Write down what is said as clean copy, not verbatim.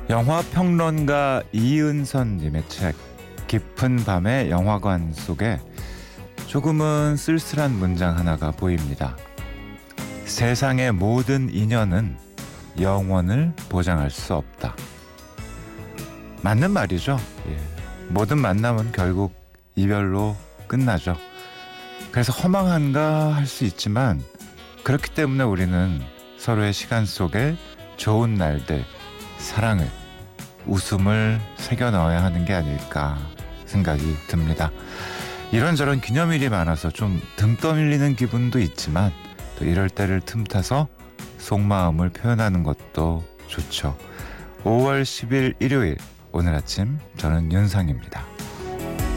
영화 평론가 이은선님의 책 깊은 밤의 영화관 속에 조금은 쓸쓸한 문장 하나가 보입니다. 세상의 모든 인연은 영원을 보장할 수 없다. 맞는 말이죠. 모든 만남은 결국 이별로 끝나죠. 그래서 허망한가 할 수 있지만 그렇기 때문에 우리는 서로의 시간 속에 좋은 날들, 사랑을, 웃음을 새겨 넣어야 하는 게 아닐까 생각이 듭니다. 이런저런 기념일이 많아서 좀 등 떠밀리는 기분도 있지만 또 이럴 때를 틈타서 속마음을 표현하는 것도 좋죠. 5월 10일 일요일, 오늘 아침 저는 윤상입니다.